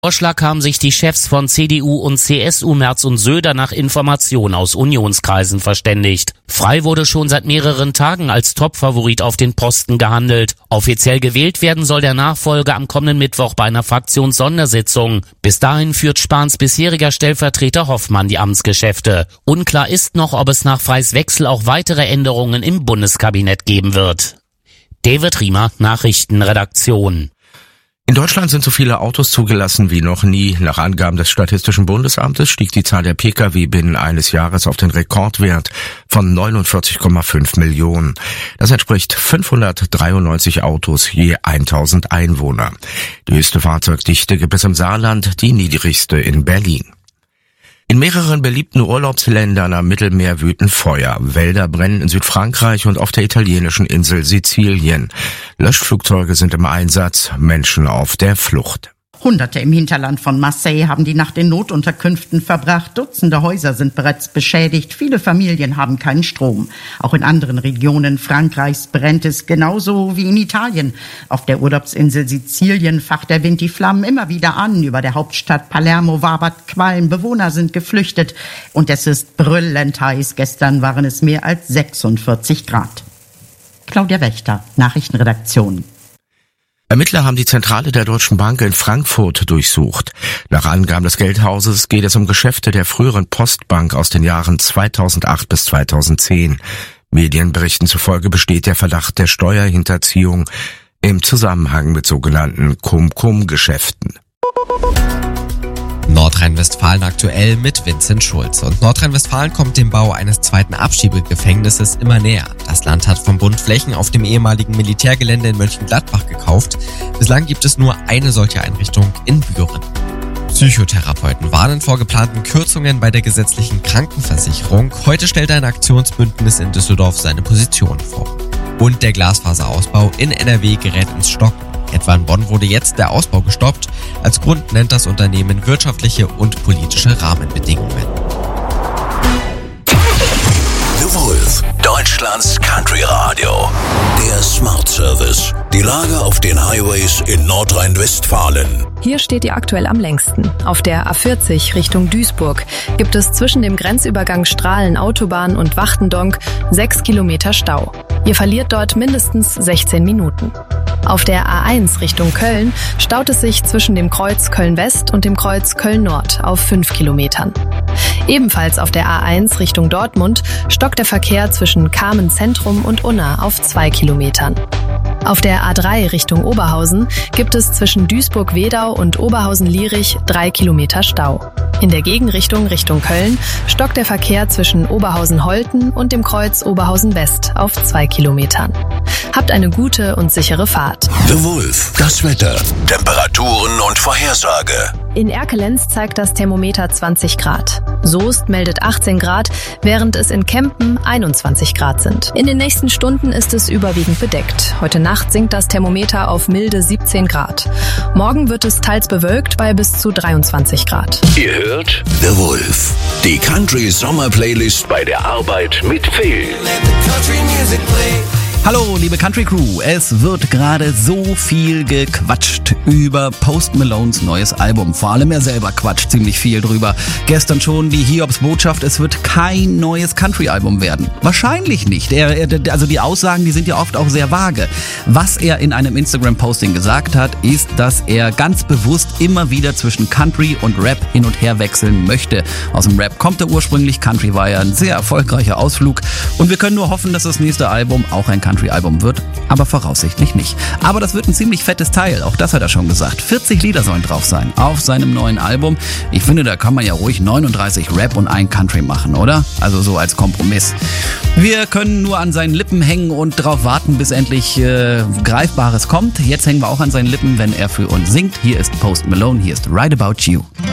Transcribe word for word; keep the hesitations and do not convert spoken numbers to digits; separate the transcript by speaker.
Speaker 1: Vorschlag haben sich die Chefs von C D U und C S U Merz und Söder nach Informationen aus Unionskreisen verständigt. Frei wurde schon seit mehreren Tagen als Topfavorit auf den Posten gehandelt. Offiziell gewählt werden soll der Nachfolger am kommenden Mittwoch bei einer Fraktionssondersitzung. Bis dahin führt Spahns bisheriger Stellvertreter Hoffmann die Amtsgeschäfte. Unklar ist noch, ob es nach Freys Wechsel auch weitere Änderungen im Bundeskabinett geben wird. David Riemer, Nachrichtenredaktion.
Speaker 2: In Deutschland sind so viele Autos zugelassen wie noch nie. Nach Angaben des Statistischen Bundesamtes stieg die Zahl der Pkw binnen eines Jahres auf den Rekordwert von neunundvierzig Komma fünf Millionen. Das entspricht fünfhundertdreiundneunzig Autos je tausend Einwohner. Die höchste Fahrzeugdichte gibt es im Saarland, die niedrigste in Berlin. In mehreren beliebten Urlaubsländern am Mittelmeer wüten Feuer. Wälder brennen in Südfrankreich und auf der italienischen Insel Sizilien. Löschflugzeuge sind im Einsatz, Menschen auf der Flucht.
Speaker 3: Hunderte im Hinterland von Marseille haben die Nacht in Notunterkünften verbracht. Dutzende Häuser sind bereits beschädigt. Viele Familien haben keinen Strom. Auch in anderen Regionen Frankreichs brennt es genauso wie in Italien. Auf der Urlaubsinsel Sizilien facht der Wind die Flammen immer wieder an. Über der Hauptstadt Palermo wabert Qualm. Bewohner sind geflüchtet. Und es ist brüllend heiß. Gestern waren es mehr als sechsundvierzig Grad. Claudia Wächter, Nachrichtenredaktion.
Speaker 2: Ermittler haben die Zentrale der Deutschen Bank in Frankfurt durchsucht. Nach Angaben des Geldhauses geht es um Geschäfte der früheren Postbank aus den Jahren zweitausendacht bis zweitausendzehn. Medienberichten zufolge besteht der Verdacht der Steuerhinterziehung im Zusammenhang mit sogenannten Cum-Cum-Geschäften.
Speaker 4: Nordrhein-Westfalen aktuell mit Vincent Schulz. Und Nordrhein-Westfalen kommt dem Bau eines zweiten Abschiebegefängnisses immer näher. Das Land hat vom Bund Flächen auf dem ehemaligen Militärgelände in Mönchengladbach gekauft. Bislang gibt es nur eine solche Einrichtung in Büren. Psychotherapeuten warnen vor geplanten Kürzungen bei der gesetzlichen Krankenversicherung. Heute stellt ein Aktionsbündnis in Düsseldorf seine Position vor. Und der Glasfaserausbau in N R W gerät ins Stocken. Etwa in Bonn wurde jetzt der Ausbau gestoppt. Als Grund nennt das Unternehmen wirtschaftliche und politische Rahmenbedingungen.
Speaker 5: The Wolf, Deutschlands Country Radio. Der Smart Service. Die Lage auf den Highways in Nordrhein-Westfalen.
Speaker 6: Hier steht ihr aktuell am längsten. Auf der A vierzig Richtung Duisburg gibt es zwischen dem Grenzübergang Strahlen-Autobahn und Wachtendonk sechs Kilometer Stau. Ihr verliert dort mindestens sechzehn Minuten. Auf der A eins Richtung Köln staut es sich zwischen dem Kreuz Köln-West und dem Kreuz Köln-Nord auf fünf Kilometern. Ebenfalls auf der A eins Richtung Dortmund stockt der Verkehr zwischen Kamen Zentrum und Unna auf zwei Kilometern. Auf der A drei Richtung Oberhausen gibt es zwischen Duisburg-Wedau und Oberhausen-Lierich drei Kilometer Stau. In der Gegenrichtung Richtung Köln stockt der Verkehr zwischen Oberhausen-Holten und dem Kreuz Oberhausen-West auf zwei Kilometern. Habt eine gute und sichere Fahrt.
Speaker 5: The Wolf, das Wetter, Temperaturen und Vorhersage.
Speaker 6: In Erkelenz zeigt das Thermometer zwanzig Grad. Soest meldet achtzehn Grad, während es in Kempen einundzwanzig Grad sind. In den nächsten Stunden ist es überwiegend bedeckt. Heute Nacht sinkt das Thermometer auf milde siebzehn Grad. Morgen wird es teils bewölkt bei bis zu dreiundzwanzig Grad.
Speaker 5: Ihr hört The Wolf, die Country Sommer Playlist bei der Arbeit mit Phil.
Speaker 7: Hallo, liebe Country Crew. Es wird gerade so viel gequatscht über Post Malones neues Album. Vor allem er selber quatscht ziemlich viel drüber. Gestern schon die Hiobs-Botschaft, es wird kein neues Country-Album werden. Wahrscheinlich nicht. Er, er, also die Aussagen, die sind ja oft auch sehr vage. Was er in einem Instagram-Posting gesagt hat, ist, dass er ganz bewusst immer wieder zwischen Country und Rap hin und her wechseln möchte. Aus dem Rap kommt er ursprünglich. Country war ja ein sehr erfolgreicher Ausflug. Und wir können nur hoffen, dass das nächste Album auch ein Country-Album wird, aber voraussichtlich nicht. Aber das wird ein ziemlich fettes Teil, auch das hat er schon gesagt. vierzig Lieder sollen drauf sein auf seinem neuen Album. Ich finde, da kann man ja ruhig neununddreißig Rap und ein Country machen, oder? Also so als Kompromiss. Wir können nur an seinen Lippen hängen und darauf warten, bis endlich äh, Greifbares kommt. Jetzt hängen wir auch an seinen Lippen, wenn er für uns singt. Hier ist Post Malone, hier ist Right About You.